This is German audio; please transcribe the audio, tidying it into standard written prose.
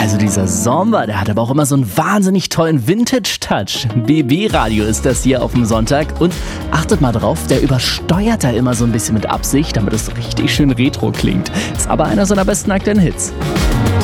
Also dieser Sommer, der hat aber auch immer so einen wahnsinnig tollen Vintage-Touch. BB-Radio ist das hier auf dem Sonntag. Und achtet mal drauf, der übersteuert da immer so ein bisschen mit Absicht, damit es richtig schön retro klingt. Ist aber einer seiner besten aktuellen Hits.